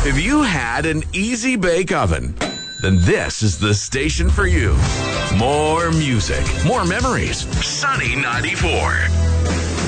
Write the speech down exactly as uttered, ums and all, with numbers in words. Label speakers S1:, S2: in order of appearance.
S1: If you had an easy bake oven, then this is the station for you. More music, more memories. Sunny ninety-four.